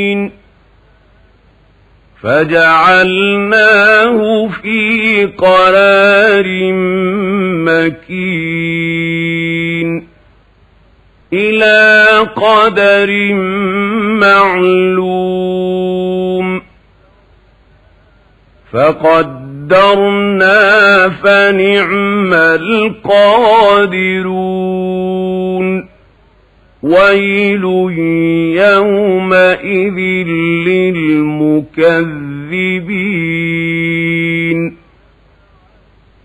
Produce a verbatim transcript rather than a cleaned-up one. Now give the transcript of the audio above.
فجعلناه في قرار مكين إلى قدر معلوم فقدرنا فنعم القادرون ويل يومئذ للمكذبين